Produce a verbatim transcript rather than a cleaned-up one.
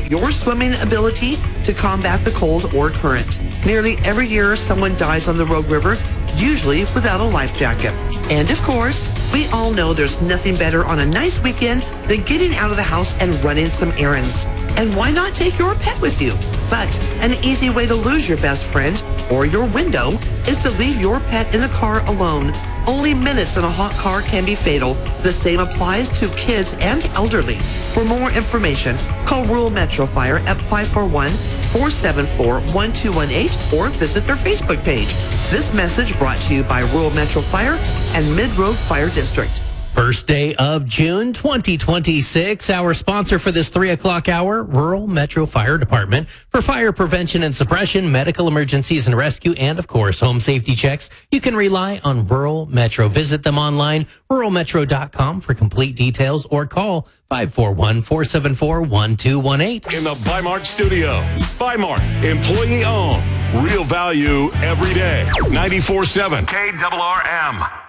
your swimming ability to combat the cold or current. Nearly every year, someone dies on the Rogue River, usually without a life jacket. And of course, we all know there's nothing better on a nice weekend than getting out of the house and running some errands. And why not take your pet with you? But an easy way to lose your best friend or your window is to leave your pet in the car alone. Only minutes in a hot car can be fatal. The same applies to kids and elderly. For more information, call Rural Metro Fire at five four one, four seven four, one two one eight or visit their Facebook page. This message brought to you by Rural Metro Fire and Mid-Road Fire District. First day of June twenty twenty-six. Our sponsor for this three o'clock hour, Rural Metro Fire Department. For fire prevention and suppression, medical emergencies and rescue, and of course, home safety checks, you can rely on Rural Metro. Visit them online, rural metro dot com for complete details or call five four one, four seven four, one two one eight. In the Bi-Mart studio. Bi-Mart, employee owned. Real value every day. ninety-four point seven K R R M.